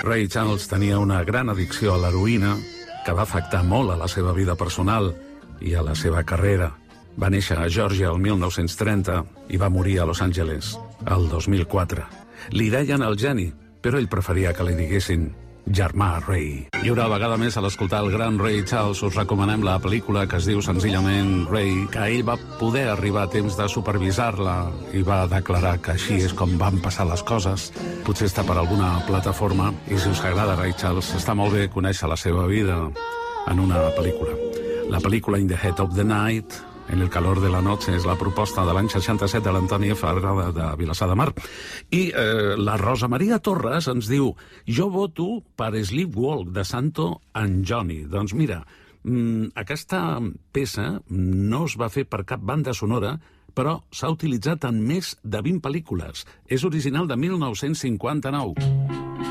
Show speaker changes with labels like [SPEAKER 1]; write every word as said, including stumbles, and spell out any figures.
[SPEAKER 1] Ray Charles tenia una gran addicció a l'heroïna que va afectar molt a la seva vida personal i a la seva carrera. Va néixer a Geòrgia el mil nou-cents trenta i va morir a Los Angeles el dos mil quatre. Li deien el geni, però ell preferia que li diguessin germà Ray. I una vegada més, a l'escoltar el gran Ray Charles, us recomanem la pel·lícula que es diu senzillament Ray, que ell va poder arribar a temps de supervisar-la i va declarar que així és com van passar les coses. Potser està per alguna plataforma, i si us agrada Ray Charles, està molt bé conèixer la seva vida en una pel·lícula. La pel·lícula In the Heat of the Night, En el calor de la noche, és la proposta de l'any seixanta-set de l'Antoni Ferrada de Vilassar de Mar. I eh, la Rosa Maria Torres ens diu: jo voto per Sleepwalk de Santo and Johnny. Doncs mira, mmm, aquesta peça no es va fer per cap banda sonora, però s'ha utilitzat en més de vint pel·lícules. És original de mil nou-cents cinquanta-nou.